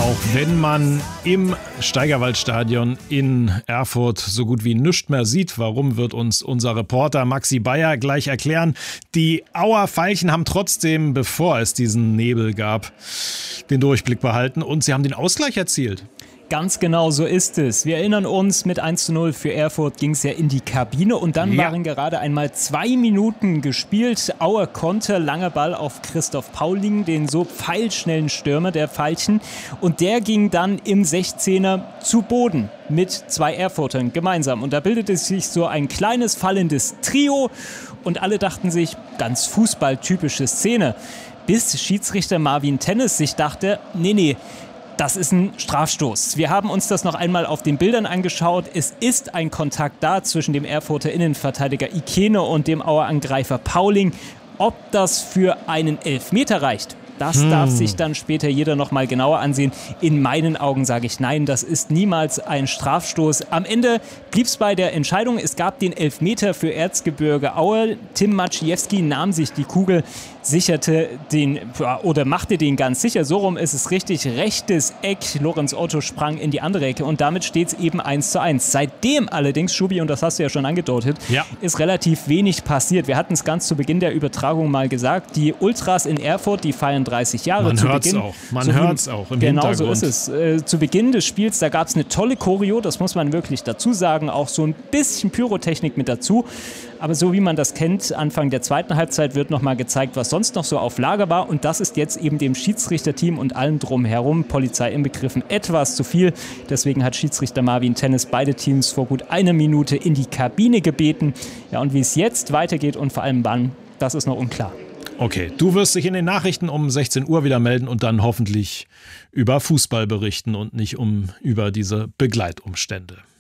Auch wenn man im Steigerwaldstadion in Erfurt so gut wie nichts mehr sieht, warum, wird uns unser Reporter Maxi Bayer gleich erklären. Die Auer Veilchen haben trotzdem, bevor es diesen Nebel gab, den Durchblick behalten und sie haben den Ausgleich erzielt. Ganz genau, so ist es. Wir erinnern uns, mit 1:0 für Erfurt ging es ja in die Kabine und dann waren gerade einmal 2 Minuten gespielt. Auer Konter, langer Ball auf Christoph Pauling, den so pfeilschnellen Stürmer der Veilchen. Und der ging dann im 16er zu Boden mit 2 Erfurtern gemeinsam. Und da bildete sich so ein kleines fallendes Trio und alle dachten sich, ganz fußballtypische Szene. Bis Schiedsrichter Marvin Tennis sich dachte, nee, das ist ein Strafstoß. Wir haben uns das noch einmal auf den Bildern angeschaut. Es ist ein Kontakt da zwischen dem Erfurter Innenverteidiger Ikene und dem Auer Angreifer Pauling. Ob das für einen Elfmeter reicht, das darf sich dann später jeder noch mal genauer ansehen. In meinen Augen sage ich nein, das ist niemals ein Strafstoß. Am Ende blieb es bei der Entscheidung. Es gab den Elfmeter für Erzgebirge Aue. Tim Maciejewski nahm sich die Kugel, sicherte den oder machte den ganz sicher. So rum ist es richtig. Rechtes Eck. Lorenz Otto sprang in die andere Ecke und damit steht es eben 1:1. Seitdem allerdings, Schubi, und das hast du ja schon angedeutet, ist relativ wenig passiert. Wir hatten es ganz zu Beginn der Übertragung mal gesagt. Die Ultras in Erfurt, die feiern 30 Jahre. Man hört es auch. Man hört es auch im Hintergrund. Genau so ist es. Zu Beginn des Spiels, da gab es eine tolle Choreo, das muss man wirklich dazu sagen. Auch so ein bisschen Pyrotechnik mit dazu. Aber so wie man das kennt, Anfang der zweiten Halbzeit wird nochmal gezeigt, was sonst noch so auf Lager war. Und das ist jetzt eben dem Schiedsrichterteam und allen drumherum, Polizei inbegriffen, etwas zu viel. Deswegen hat Schiedsrichter Marvin Tennis beide Teams vor gut einer Minute in die Kabine gebeten. Ja, und wie es jetzt weitergeht und vor allem wann, das ist noch unklar. Okay, du wirst dich in den Nachrichten um 16 Uhr wieder melden und dann hoffentlich über Fußball berichten und nicht über diese Begleitumstände.